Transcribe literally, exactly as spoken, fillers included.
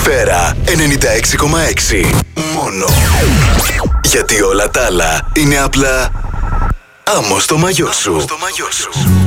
Καλησπέρα ενενήντα έξι κόμμα έξι. Μόνο. Γιατί όλα τα άλλα είναι απλά άμμο στο μαγιό σου.